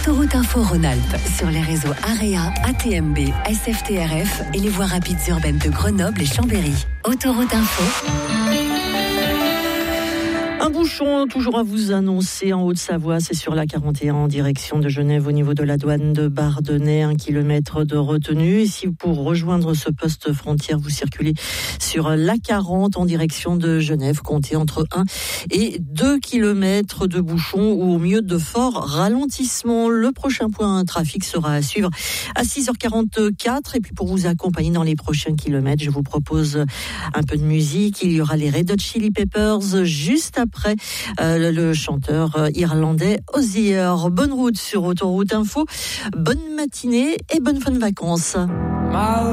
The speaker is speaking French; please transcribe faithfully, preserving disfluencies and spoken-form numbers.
Autoroute Info Rhône-Alpes sur les réseaux AREA, A T M B, S F T R F et les voies rapides urbaines de Grenoble et Chambéry. Autoroute Info. Un bouchon toujours à vous annoncer en Haute-Savoie, c'est sur la quarante et un en direction de Genève au niveau de la douane de Bardonnay, un kilomètre de retenue. Et si pour rejoindre ce poste frontière, vous circulez sur la quarante en direction de Genève, comptez entre un et deux kilomètres de bouchons ou au mieux de forts ralentissements. Le prochain point trafic sera à suivre à six heures quarante-quatre. Et puis pour vous accompagner dans les prochains kilomètres, je vous propose un peu de musique. Il y aura les Red Hot Chili Peppers juste après. Après euh, le chanteur euh, irlandais Hozier. Bonne route sur Autoroute Info, bonne matinée et bonne fin de vacances.